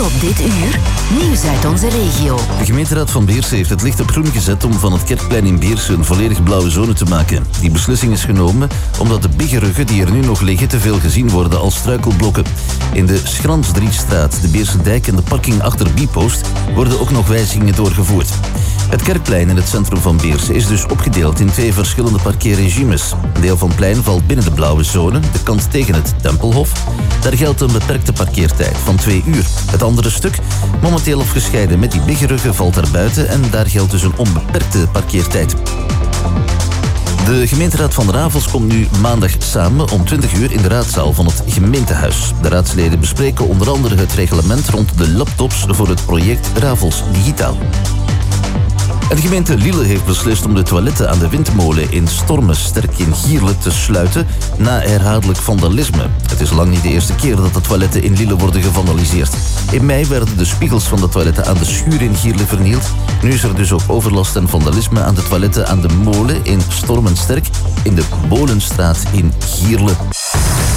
Op dit uur, nieuws uit onze regio. De gemeenteraad van Beersen heeft het licht op groen gezet om van het Kerkplein in Beersen een volledig blauwe zone te maken. Die beslissing is genomen omdat de biggeruggen die er nu nog liggen te veel gezien worden als struikelblokken. In de Schransdrietstraat, de Beersendijk en de parking achter Bpost worden ook nog wijzigingen doorgevoerd. Het Kerkplein in het centrum van Beersen is dus opgedeeld in 2 verschillende parkeerregimes. Een deel van het plein valt binnen de blauwe zone, de kant tegen het Tempelhof. Daar geldt een beperkte parkeertijd van 2 uur. Het andere stuk, momenteel afgescheiden met die biggeruggen, valt daar buiten en daar geldt dus een onbeperkte parkeertijd. De gemeenteraad van Ravels komt nu maandag samen om 20 uur in de raadzaal van het gemeentehuis. De raadsleden bespreken onder andere het reglement rond de laptops voor het project Ravels Digitaal. En de gemeente Lille heeft beslist om de toiletten aan de windmolen in Stormensterk in Gierle te sluiten na herhaaldelijk vandalisme. Het is lang niet de eerste keer dat de toiletten in Lille worden gevandaliseerd. In mei werden de spiegels van de toiletten aan de schuur in Gierle vernield. Nu is er dus ook overlast en vandalisme aan de toiletten aan de molen in Stormensterk in de Bolenstraat in Gierle.